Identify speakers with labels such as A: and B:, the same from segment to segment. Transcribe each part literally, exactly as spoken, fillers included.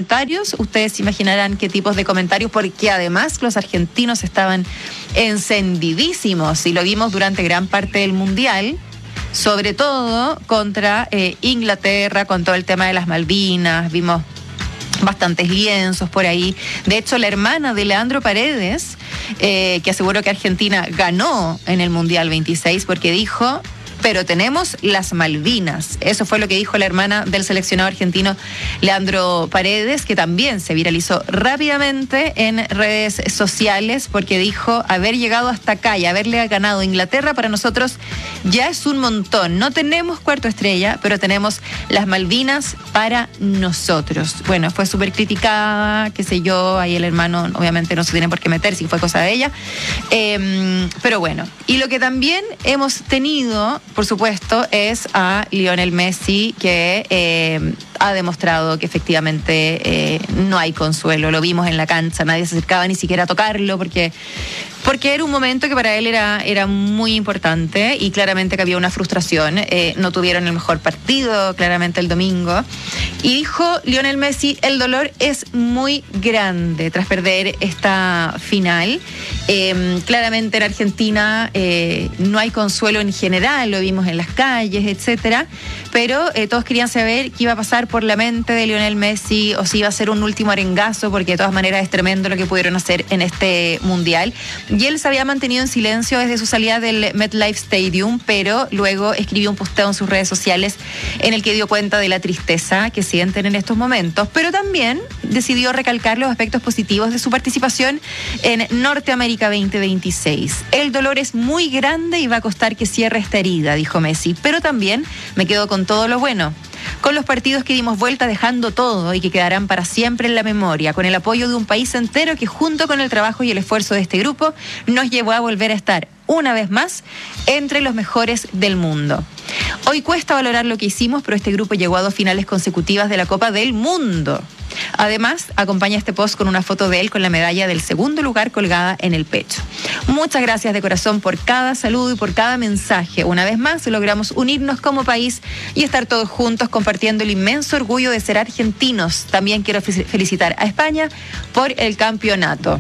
A: comentarios. Ustedes se imaginarán qué tipos de comentarios, porque además los argentinos estaban encendidísimos y lo vimos durante gran parte del Mundial, sobre todo contra eh, Inglaterra, con todo el tema de las Malvinas. Vimos bastantes lienzos por ahí. De hecho, la hermana de Leandro Paredes, eh, que aseguró que Argentina ganó en el Mundial veintiséis, porque dijo: pero tenemos las Malvinas. Eso fue lo que dijo la hermana del seleccionado argentino Leandro Paredes, que también se viralizó rápidamente en redes sociales, porque dijo: haber llegado hasta acá y haberle ganado a Inglaterra para nosotros ya es un montón. No tenemos cuarto estrella, pero tenemos las Malvinas para nosotros. Bueno, fue súper criticada, qué sé yo, ahí el hermano obviamente no se tiene por qué meter si fue cosa de ella. Eh, pero bueno, y lo que también hemos tenido, por supuesto, es a Lionel Messi, que eh, ha demostrado que efectivamente eh, no hay consuelo. Lo vimos en la cancha, nadie se acercaba ni siquiera a tocarlo, porque, porque era un momento que para él era, era muy importante, y claramente que había una frustración. Eh, no tuvieron el mejor partido, claramente, el domingo. Y dijo Lionel Messi: el dolor es muy grande tras perder esta final. Eh, claramente en Argentina eh, no hay consuelo en general, lo vimos en las calles, etcétera, pero eh, todos querían saber qué iba a pasar por la mente de Lionel Messi, o si iba a ser un último arengazo, porque de todas maneras es tremendo lo que pudieron hacer en este Mundial. Y él se había mantenido en silencio desde su salida del MetLife Stadium, pero luego escribió un posteo en sus redes sociales en el que dio cuenta de la tristeza que sienten en estos momentos, pero también decidió recalcar los aspectos positivos de su participación en Norteamérica veinte veintiséis. El dolor es muy grande y va a costar que cierre esta herida, dijo Messi, pero también me quedo con todo lo bueno, con los partidos que dimos vuelta dejando todo y que quedarán para siempre en la memoria, con el apoyo de un país entero que, junto con el trabajo y el esfuerzo de este grupo, nos llevó a volver a estar una vez más entre los mejores del mundo. Hoy cuesta valorar lo que hicimos, pero este grupo llegó a dos finales consecutivas de la Copa del Mundo. Además, acompaña este post con una foto de él con la medalla del segundo lugar colgada en el pecho. Muchas gracias de corazón por cada saludo y por cada mensaje. Una vez más logramos unirnos como país y estar todos juntos compartiendo el inmenso orgullo de ser argentinos. También quiero felicitar a España por el campeonato.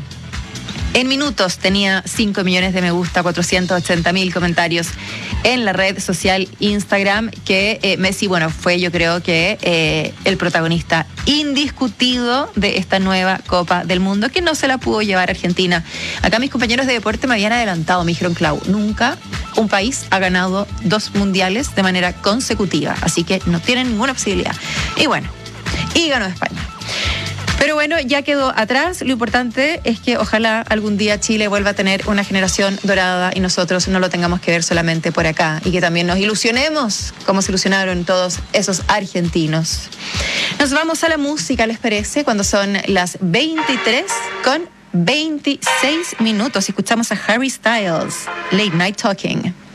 A: En minutos tenía cinco millones de me gusta, cuatrocientos ochenta mil comentarios en la red social Instagram, que eh, Messi, bueno, fue yo creo que eh, el protagonista indiscutido de esta nueva Copa del Mundo, que no se la pudo llevar Argentina. Acá mis compañeros de deporte me habían adelantado, me dijeron: Clau, nunca un país ha ganado dos mundiales de manera consecutiva, así que no tienen ninguna posibilidad. Y bueno, y ganó España. Pero bueno, ya quedó atrás. Lo importante es que ojalá algún día Chile vuelva a tener una generación dorada y nosotros no lo tengamos que ver solamente por acá, y que también nos ilusionemos como se ilusionaron todos esos argentinos. Nos vamos a la música, ¿les parece? Cuando son las veintitrés con veintiséis minutos, escuchamos a Harry Styles, Late Night Talking.